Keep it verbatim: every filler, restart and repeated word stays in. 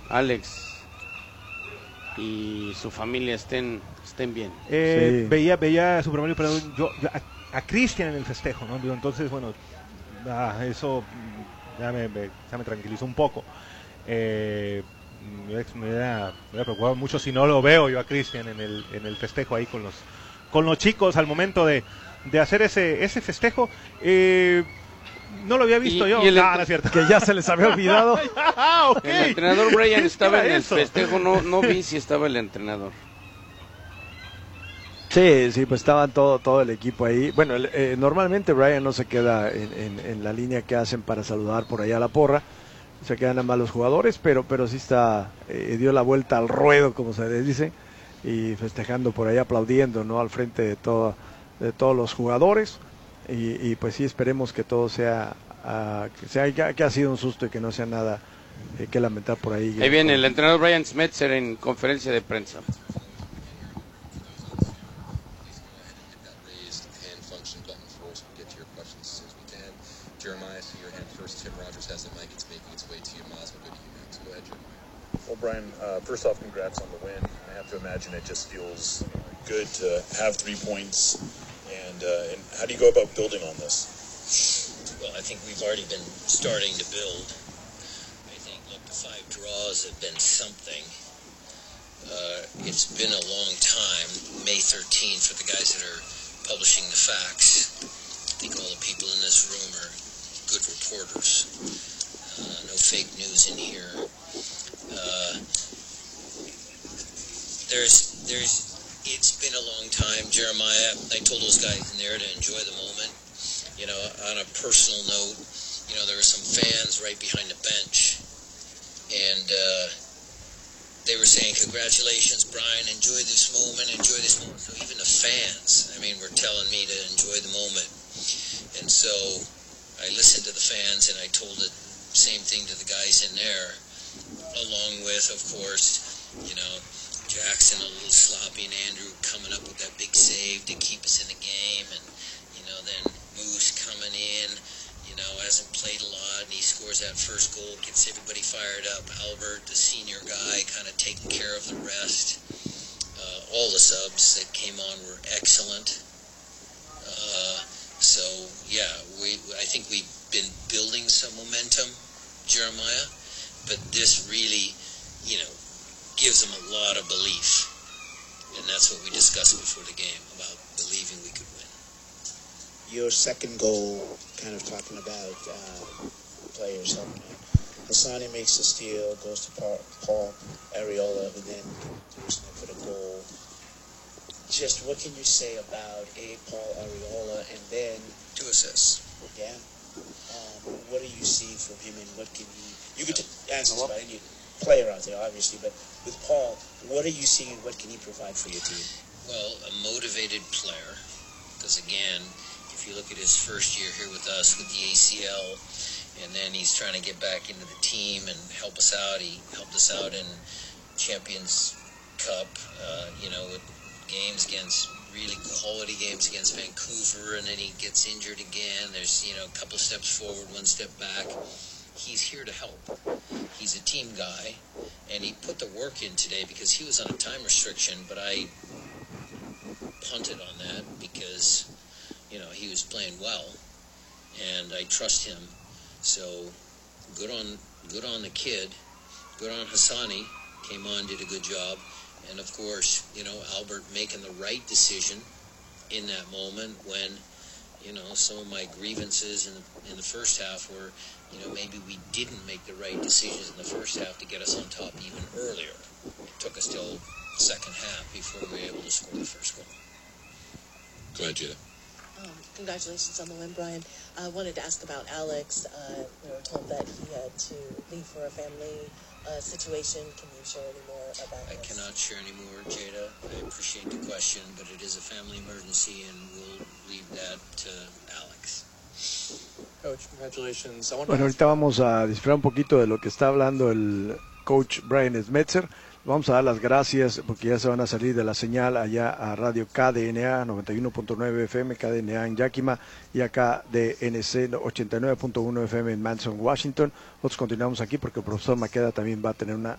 Alex y su familia estén estén bien. Eh, Sí. Veía, veía Super Mario, pero yo, yo a, a Cristian en el festejo, ¿no? Digo, entonces, bueno, ah, eso mm, ya me, me, ya me tranquilizó un poco. Eh, me hubiera, me hubiera me hubiera preocupado mucho si no lo veo yo a Cristian en el, en el festejo ahí con los, con los chicos al momento de, de hacer ese, ese festejo. Eh, no lo había visto Y- yo. y el No, ent- no es cierto. Que ya se les había olvidado. Ah, ok. El entrenador Brian estaba ¿Qué en era el eso? festejo, no no vi si estaba el entrenador. Sí, sí, pues estaban todo, todo el equipo ahí. Bueno, el- eh, normalmente Brian no se queda en, en- en la línea que hacen para saludar por allá a la porra. Se quedan a más los jugadores, pero, pero sí está, eh, dio la vuelta al ruedo, como se les dice, y festejando por ahí, aplaudiendo, ¿no? Al frente de, todo, de todos los jugadores. Y, y pues sí, esperemos que todo sea, ah, que, sea que, que ha sido un susto y que no sea nada eh, que lamentar por ahí. Ahí viene el entrenador Brian Schmetzer en conferencia de prensa. Jeremiah, I see your hand first. Tim Rogers has the mic. It's making its way to you. Miles, we'll go to you next. Go ahead, Jeremiah. Well, Brian, uh, first off, congrats on the win. I have to imagine it just feels good to have three points. And, uh, and how do you go about building on this? Well, I think we've already been starting to build. I think, look, the five draws have been something. Uh, it's been a long time, May thirteenth, for the guys that are publishing the facts. I think all the people in this room are good reporters. Uh, no fake news in here. Uh, there's, there's, it's been a long time, Jeremiah. I told those guys in there to enjoy the moment. You know, on a personal note, you know, there were some fans right behind the bench, and uh, they were saying, congratulations, Brian, enjoy this moment, enjoy this moment. So even the fans, I mean, were telling me to enjoy the moment. And so I listened to the fans, and I told the same thing to the guys in there, along with, of course, you know, Jackson a little sloppy, and Andrew coming up with that big save to keep us in the game, and, you know, then Moose coming in, you know, hasn't played a lot, and he scores that first goal, gets everybody fired up. Albert, the senior guy, kind of taking care of the rest. Uh, all the subs that came on were excellent. Uh, so, yeah, we I think we've been building some momentum, Jeremiah, but this really, you know, gives them a lot of belief. And that's what we discussed before the game, about believing we could win. Your second goal, kind of talking about uh, players helping out. Hassani makes a steal, goes to Paul, Paul Arriola, who then using it for the goal. Just what can you say about A. Paul Arriola, and then Two assists. yeah, um, what do you see from him, and what can he? You could t- answer this about any player out there, obviously, but with Paul, what are you seeing, and what can he provide for your team? Well, a motivated player, because again, if you look at his first year here with us with the A C L, and then he's trying to get back into the team and help us out. He helped us out in Champions Cup, uh, you know, with games against really quality games against Vancouver, and then he gets injured again. There's, you know, a couple steps forward, one step back. He's here to help. He's a team guy, and he put the work in today because he was on a time restriction, but I punted on that because, you know, he was playing well, and I trust him. So good on good on the kid, good on Hassani, came on, did a good job, and of course, you know, Albert making the right decision in that moment when, you know, some of my grievances in the, in the first half were, you know, maybe we didn't make the right decisions in the first half to get us on top even earlier. It took us till the second half before we were able to score the first goal. Go ahead, Jada. Um, congratulations on the win, Brian. I wanted to ask about Alex. Uh, we were told that he had to leave for a family uh, situation. Can you share any more about I this? cannot share any more, Jada. I appreciate the question, but it is a family emergency, and we'll leave that to Alex. Coach, congratulations. I want Bueno, to ahorita vamos a disfrutar un poquito de lo que está hablando el coach Brian Schmetzer. Vamos a dar las gracias porque ya se van a salir de la señal allá a Radio K D N A noventa y uno punto nueve F M, K D N A en Yakima, y acá de N C ochenta y nueve punto uno F M en Manson, Washington. Nosotros continuamos aquí porque el profesor Maqueda también va a tener una